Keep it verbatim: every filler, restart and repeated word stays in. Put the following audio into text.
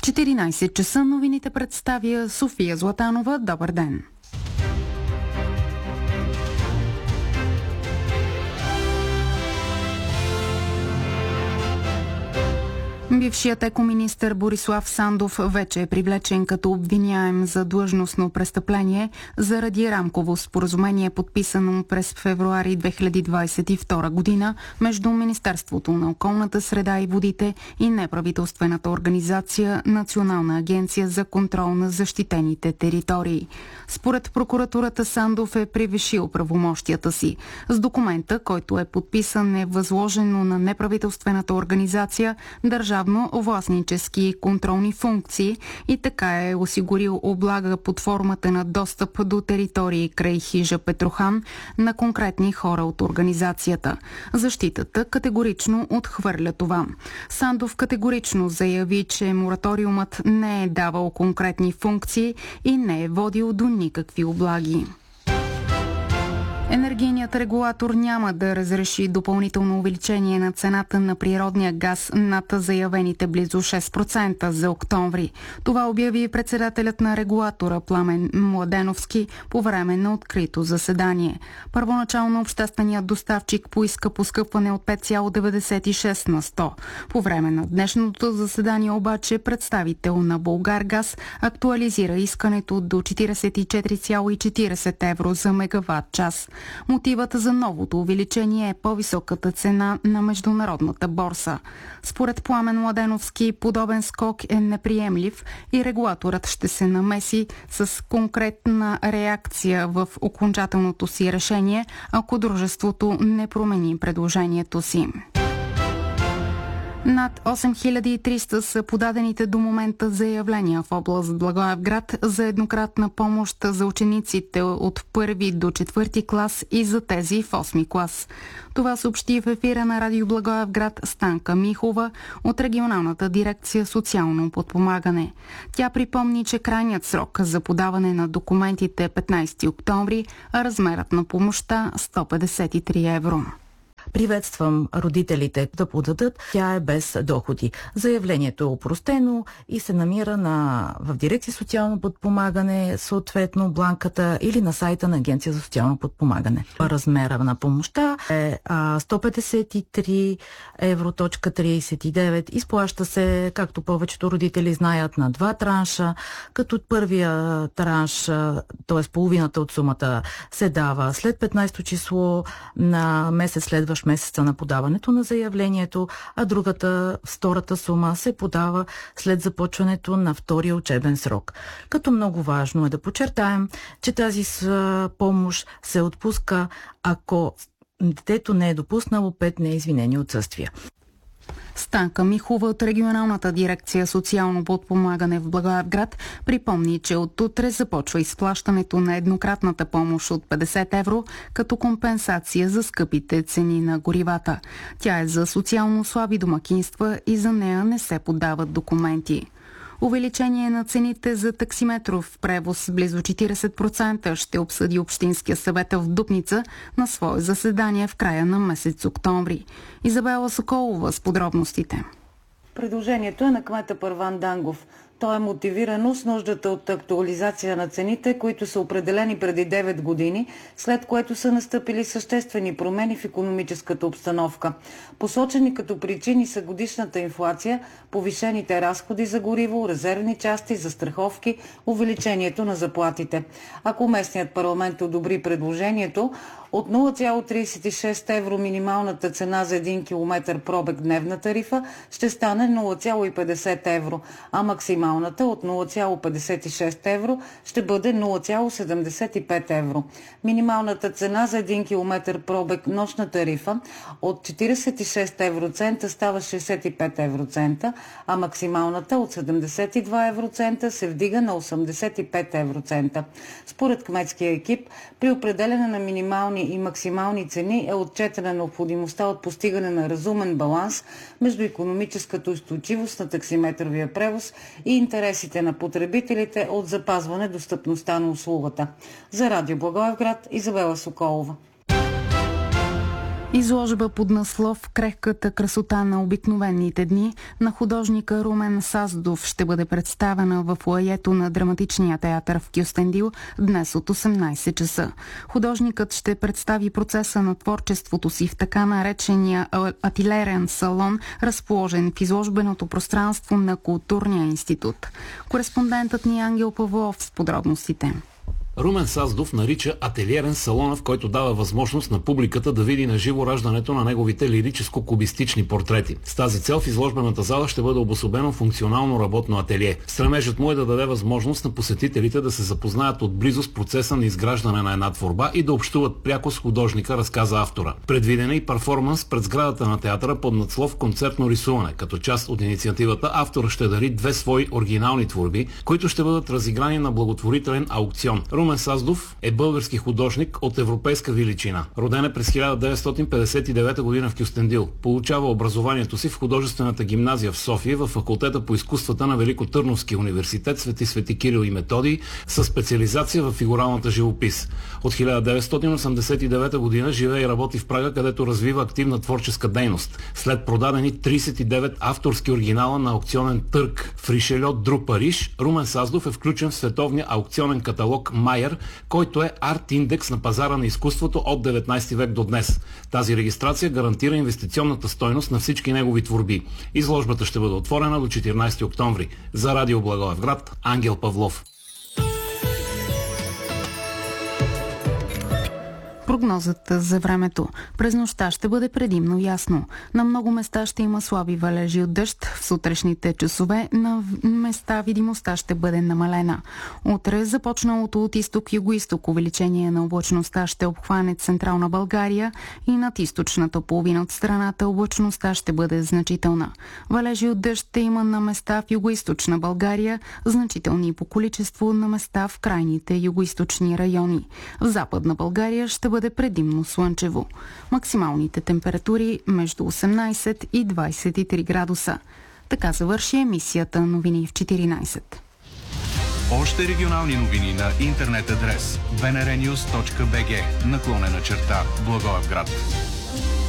четиринайсет часа новините представя София Златанова. Добър ден! Бившият екоминистър Борислав Сандов вече е привлечен като обвиняем за длъжностно престъпление заради рамково споразумение, подписано през февруари две хиляди двайсет и втора година между Министерството на околната среда и водите и неправителствената организация Национална агенция за контрол на защитените територии. Според прокуратурата Сандов е превишил правомощията си. С документа, който е подписан, е възложено на неправителствената организация държавно властнически и контролни функции и така е осигурил облага под формата на достъп до територии край хижа Петрохан на конкретни хора от организацията. Защитата категорично отхвърля това. Сандов категорично заяви, че мораториумът не е давал конкретни функции и не е водил до никакви облаги. Енергийният регулатор няма да разреши допълнително увеличение на цената на природния газ над заявените близо шест процента за октомври. Това обяви председателят на регулатора Пламен Младеновски по време на открито заседание. Първоначално общественият доставчик поиска поскъпване от пет цяло деветдесет и шест на сто. По време на днешното заседание обаче представител на Булгаргаз актуализира искането до четирийсет и четири цяло и четирийсет евро за мегаватт час. Мотивът за новото увеличение е по-високата цена на международната борса. Според Пламен Младеновски, подобен скок е неприемлив и регулаторът ще се намеси с конкретна реакция в окончателното си решение, ако дружеството не промени предложението си. Над осем хиляди и триста са подадените до момента заявления в област Благоевград за еднократна помощ за учениците от първи до четвърти клас и за тези в осми клас. Това съобщи в ефира на Радио Благоевград Станка Михова от регионалната дирекция социално подпомагане. Тя припомни, че крайният срок за подаване на документите е петнайсети октомври, а размерът на помощта сто петдесет и три евро. Приветствам родителите да подадат. Тя е без доходи. Заявлението е опростено и се намира на, в дирекция социално подпомагане, съответно бланката или на сайта на Агенция за социално подпомагане. Размера на помощта е а, сто петдесет и три евро трийсет и девет. Изплаща се, както повечето родители знаят, на два транша, като първия транш, т.е. половината от сумата, се дава след петнайсето число на месец следващ месеца на подаването на заявлението, а другата, втората сума, се подава след започването на втория учебен срок. Като много важно е да подчертаем, че тази помощ се отпуска, ако детето не е допуснало пет неизвинени отсъствия. Станка Михова от регионалната дирекция социално подпомагане в Благоевград припомни, че от утре започва изплащането на еднократната помощ от петдесет евро като компенсация за скъпите цени на горивата. Тя е за социално слаби домакинства и за нея не се подават документи. Увеличение на цените за таксиметров превоз с близо четирийсет процента ще обсъди Общинския съвет в Дупница на свое заседание в края на месец октомври. Изабела Соколова с подробностите. Предложението е на кмета Първан Дангов. То е мотивирано с нуждата от актуализация на цените, които са определени преди девет години, след което са настъпили съществени промени в икономическата обстановка. Посочени като причини са годишната инфлация, повишените разходи за гориво, резервни части, застраховки, увеличението на заплатите. Ако местният парламент одобри предложението, от нула цяло трийсет и шест евро минималната цена за един километър пробег дневна тарифа ще стане нула цяло петдесет евро, а максималната от нула цяло петдесет и шест евро ще бъде нула цяло седемдесет и пет евро. Минималната цена за един километър пробег нощна тарифа от четирийсет и шест евроцента става шейсет и пет евроцента, а максималната от седемдесет и два евроцента се вдига на осемдесет и пет евроцента. Според кметския екип, при определене на минимални и максимални цени е отчетена необходимостта от постигане на разумен баланс между икономическата устойчивост на таксиметровия превоз и интересите на потребителите от запазване достъпността на услугата. За Радио Благоевград, Изабела Соколова. Изложба под наслов "Крехката красота на обикновените дни" на художника Румен Саздов ще бъде представена в фоайето на Драматичния театър в Кюстендил днес от осемнайсет часа. Художникът ще представи процеса на творчеството си в така наречения ателиерен салон, разположен в изложбеното пространство на Културния институт. Кореспондентът ни Ангел Павлов с подробностите. Румен Саздов нарича ателиерен салона, в който дава възможност на публиката да види на живо раждането на неговите лирическо-кубистични портрети. С тази цел в изложбената зала ще бъде обособено функционално работно ателие. Стремежът му е да даде възможност на посетителите да се запознаят отблизо с процеса на изграждане на една творба и да общуват пряко с художника, разказа автора. Предвиден е и перформанс пред сградата на театъра под надслов "Концертно рисуване". Като част от инициативата автора ще дари две свои оригинални творби, които ще бъдат разиграни на благотворителен аукцион. Румен Саздов е български художник от европейска величина. Роден е през хиляда деветстотин петдесет и девета година в Кюстендил. Получава образованието си в художествената гимназия в София във факултета по изкуствата на Великотърновския университет Свети Свети Кирил и Методий със специализация в фигуралната живопис. От хиляда деветстотин осемдесет и девета година живее и работи в Прага, където развива активна творческа дейност. След продадени трийсет и девет авторски оригинала на аукционен търг в Ришельо Дру Париж, Румен Саздов е включен в световния аукционен каталог Майер, който е арт-индекс на пазара на изкуството от деветнайсети век до днес. Тази регистрация гарантира инвестиционната стойност на всички негови творби. Изложбата ще бъде отворена до четиринайсети октомври. За Радио Благоевград, Ангел Павлов. Прогнозата за времето. През нощта ще бъде предимно ясно. На много места ще има слаби валежи от дъжд. В сутрешните часове на места видимостта ще бъде намалена. Утре започналото от изток-юго-исток увеличение на облачността ще обхване централна България и над източната половина от страната облачността ще бъде значителна. Валежи от дъжд ще има на места в юго-источна България, значителни по количество на места в крайните юго-источни райони. В Западна България ще бъде предимно слънчево. Максималните температури между осемнайсет и двайсет и три градуса. Така завърши емисията Новини в четиринайсет. Още регионални новини на интернет адрес би ен ар нюз точка би джи наклонена черта Благоевград.